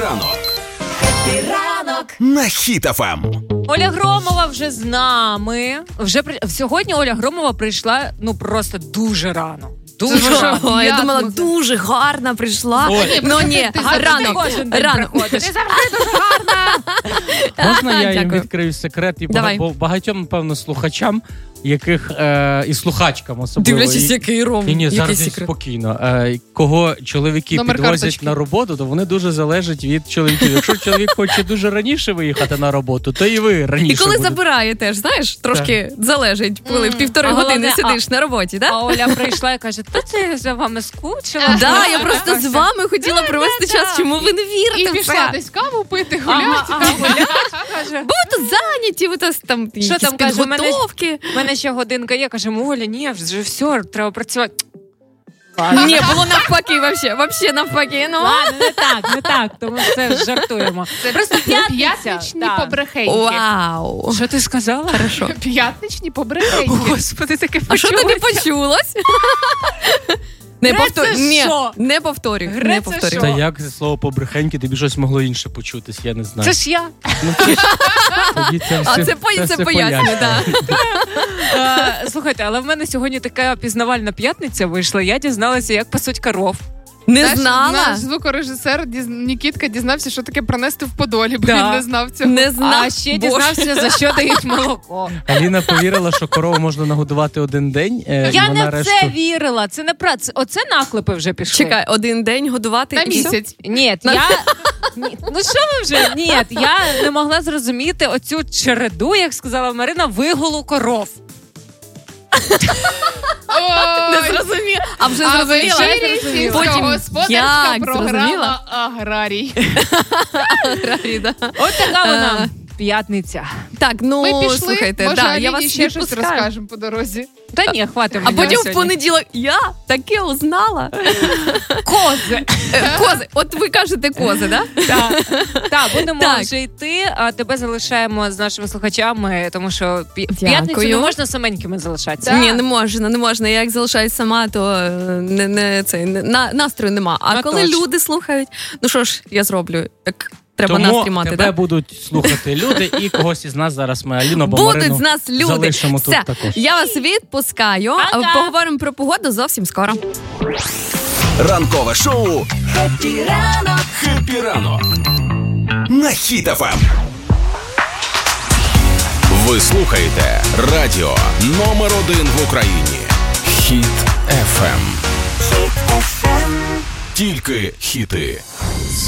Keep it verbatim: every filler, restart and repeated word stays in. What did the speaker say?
ранок. Хеппі ранок на Хіт еф ем. Оля Громова вже з нами. Вже при... Сьогодні Оля Громова прийшла, ну, просто дуже рано. Дуже рано. Я думала, дуже гарна прийшла. Ой. Ну ні, рано. Рано. Ти завжди дуже гарна. Можна я їм Дякую. відкрию секрет? І Давай. бага- багатьом, напевно, слухачам, яких е, і слухачкам особливо. Дивлячись, і- який ром. Ні, ні, який зараз секрет. спокійно. Е, кого чоловіки Номер підвозять карточки. на роботу, то вони дуже залежать від чоловіків. Якщо чоловік хоче дуже раніше виїхати на роботу, то і ви раніше І коли будете. забирає теж, знаєш, трошки залежить, коли в півтори А години головне, сидиш на роботі, А так? Оля прийшла і каже, та це за вами скучила. Да, я просто з вами хотіла провести час, чому ви не І вірите в пішла це? десь каву пити, Ага, гуляти. ага, гулять, каже. Бо ви тут зайняті, ви тут там Що якісь там, каже, мене- підготовки. У мене ще годинка є, каже, Оля, ні, вже все, треба працювати. Ні, було навпаки, вообще, вообще навпаки. Ну. Ладно, не так, не так, тому все жартуємо. Просто п'ятниця. П'ятничні Так. побрехеньки. Вау. Що ти сказала? Хорошо. П'ятничні побрехеньки. Господи, таке А що тобі почулося. почулось? Не Греце повторюй. Ні, що? не повторюй. Не Греце повторюй. що? Та як це слово побрехеньки, тобі щось могло інше почутись, я не знаю. Це ж я. Ну, це ж- тоді це А все- це по- це все пояснює, так. Е, Слухайте, але в мене сьогодні така пізнавальна п'ятниця вийшла. Я дізналася, як пасуть коров. Не Наш- знала? Наш звукорежисер Діз- Нікітка дізнався, що таке пронести в Подолі, бо Да. він не знав цього. Не знала. А ще Боже. дізнався, за що дають молоко. Аліна повірила, що корову можна нагодувати один день. е, і Я вона не в решту... це вірила. Це не про це. Оце наклепи вже пішли. Чекай, один день годувати На і все? місяць. Ні, я Ні, ну що ви вже? Ні, я не могла зрозуміти оцю череду, як сказала Марина, вигулу коров. Ой, Не зрозуміла. А вже А в зрозуміла? ефірі зрозуміла. сільська Потім господарська як програма зрозуміла? Аграрій. Ріда. От така вона п'ятниця. Так, ну, Ми пішли, слухайте, може, да, Аліні я вас ще щось відпускаю. розкажемо по дорозі. Та ні, хватить. А мені потім на в сьогодні. понеділок я таке узнала. Кози. Е, Кози, от ви кажете кози, да? Так, так, будемо Так. вже йти, а тебе залишаємо з нашими слухачами, тому що пі- в Дякую. п'ятницю не можна саменькими залишатися. Так. Ні, не можна, не можна. Я як залишаюсь сама, то е, не, не, це, не, на, настрою нема. А Ну, коли точно. люди слухають, ну що ж я зроблю? Як треба Тому настрій мати, тебе да? будуть слухати люди, і когось із нас зараз ми Аліну або Будуть Марину з нас люди. залишимо Все, тут також. я вас відпускаю. Пока. Поговоримо про погоду зовсім скоро. Ранкове шоу «Хеппі ранок». Хеппі ранок на Хіт еф ем. Ви слухаєте радіо номер один в Україні. Хіт еф ем. Тільки хіти.